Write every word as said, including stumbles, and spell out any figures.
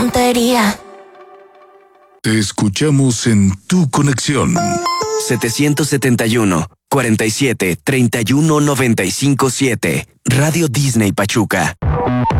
tontería. Te escuchamos en tu conexión. setecientos setenta y uno, cuarenta y siete, treinta y uno, noventa y cinco, siete. Radio Disney Pachuca.